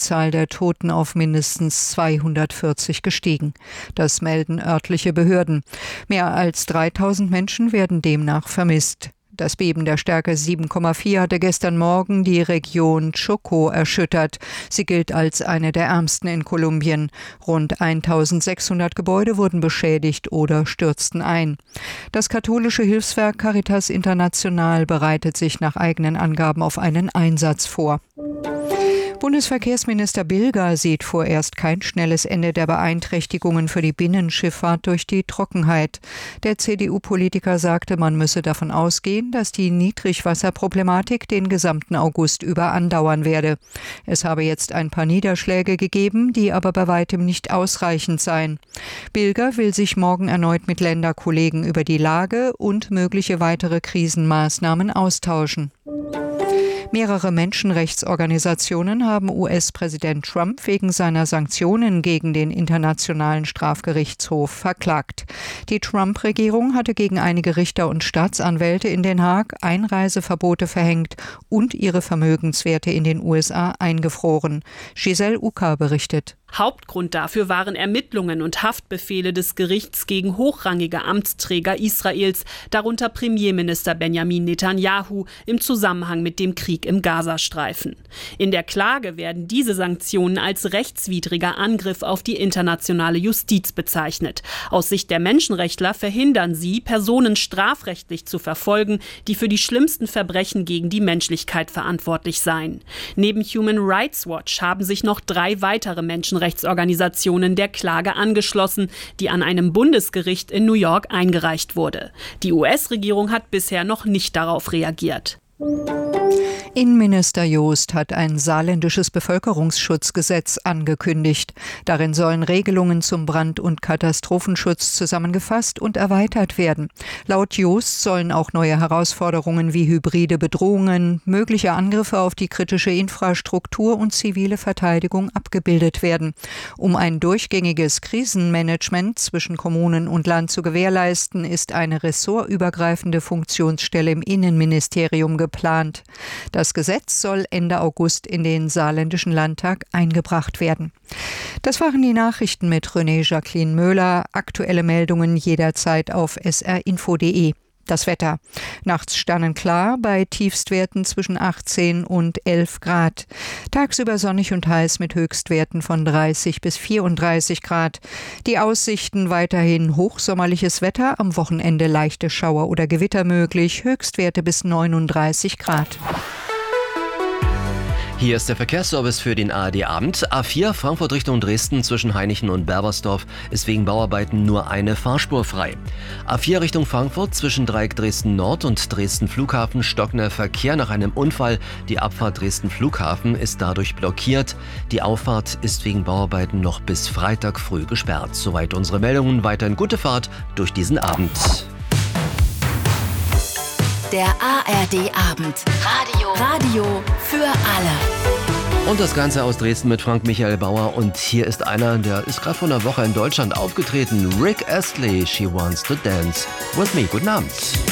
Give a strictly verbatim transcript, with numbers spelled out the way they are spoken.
Zahl der Toten auf mindestens zweihundertvierzig gestiegen. Das melden örtliche Behörden. Mehr als dreitausend Menschen werden demnach vermisst. Das Beben der Stärke sieben Komma vier hatte gestern Morgen die Region Chocó erschüttert. Sie gilt als eine der ärmsten in Kolumbien. Rund eintausendsechshundert Gebäude wurden beschädigt oder stürzten ein. Das katholische Hilfswerk Caritas International bereitet sich nach eigenen Angaben auf einen Einsatz vor. Bundesverkehrsminister Bilger sieht vorerst kein schnelles Ende der Beeinträchtigungen für die Binnenschifffahrt durch die Trockenheit. Der C D U-Politiker sagte, man müsse davon ausgehen, dass die Niedrigwasserproblematik den gesamten August über andauern werde. Es habe jetzt ein paar Niederschläge gegeben, die aber bei weitem nicht ausreichend seien. Bilger will sich morgen erneut mit Länderkollegen über die Lage und mögliche weitere Krisenmaßnahmen austauschen. Mehrere Menschenrechtsorganisationen haben U S-Präsident Trump wegen seiner Sanktionen gegen den Internationalen Strafgerichtshof verklagt. Die Trump-Regierung hatte gegen einige Richter und Staatsanwälte in Den Haag Einreiseverbote verhängt und ihre Vermögenswerte in den U S A eingefroren. Giselle Uka berichtet. Hauptgrund dafür waren Ermittlungen und Haftbefehle des Gerichts gegen hochrangige Amtsträger Israels, darunter Premierminister Benjamin Netanyahu, im Zusammenhang mit dem Krieg im Gazastreifen. In der Klage werden diese Sanktionen als rechtswidriger Angriff auf die internationale Justiz bezeichnet. Aus Sicht der Menschenrechtler verhindern sie, Personen strafrechtlich zu verfolgen, die für die schlimmsten Verbrechen gegen die Menschlichkeit verantwortlich seien. Neben Human Rights Watch haben sich noch drei weitere Menschenrechtler Menschenrechtsorganisationen der Klage angeschlossen, die an einem Bundesgericht in New York eingereicht wurde. Die U S-Regierung hat bisher noch nicht darauf reagiert. Innenminister Joost hat ein saarländisches Bevölkerungsschutzgesetz angekündigt. Darin sollen Regelungen zum Brand- und Katastrophenschutz zusammengefasst und erweitert werden. Laut Joost sollen auch neue Herausforderungen wie hybride Bedrohungen, mögliche Angriffe auf die kritische Infrastruktur und zivile Verteidigung abgebildet werden. Um ein durchgängiges Krisenmanagement zwischen Kommunen und Land zu gewährleisten, ist eine ressortübergreifende Funktionsstelle im Innenministerium geplant. Das Gesetz soll Ende August in den saarländischen Landtag eingebracht werden. Das waren die Nachrichten mit René Jacqueline Möhler. Aktuelle Meldungen jederzeit auf s r info punkt d e. Das Wetter. Nachts sternenklar bei Tiefstwerten zwischen achtzehn und elf Grad. Tagsüber sonnig und heiß mit Höchstwerten von dreißig bis vierunddreißig Grad. Die Aussichten weiterhin hochsommerliches Wetter, am Wochenende leichte Schauer oder Gewitter möglich, Höchstwerte bis neununddreißig Grad. Hier ist der Verkehrsservice für den A R D-Abend. A vier Frankfurt Richtung Dresden zwischen Hainichen und Berbersdorf ist wegen Bauarbeiten nur eine Fahrspur frei. A vier Richtung Frankfurt zwischen Dreieck Dresden Nord und Dresden Flughafen stockender Verkehr nach einem Unfall. Die Abfahrt Dresden Flughafen ist dadurch blockiert. Die Auffahrt ist wegen Bauarbeiten noch bis Freitag früh gesperrt. Soweit unsere Meldungen. Weiterhin gute Fahrt durch diesen Abend. Der A R D-Abend. Radio. Radio für alle. Und das Ganze aus Dresden mit Frank Michael Bauer. Und hier ist einer, der ist gerade vor einer Woche in Deutschland aufgetreten. Rick Astley, She Wants to Dance with Me. Guten Abend.